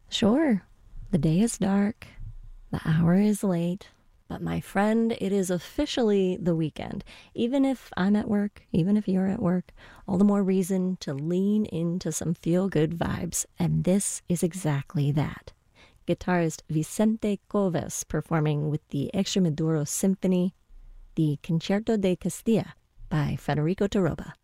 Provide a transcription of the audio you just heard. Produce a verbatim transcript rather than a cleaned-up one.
Sure, the day is dark, the hour is late, but my friend, it is officially the weekend. Even if I'm at work, even if you're at work, all the more reason to lean into some feel-good vibes. And this is exactly that. Guitarist Vicente Coves performing with the Extremadura Symphony, the Concerto de Castilla by Federico Taroba.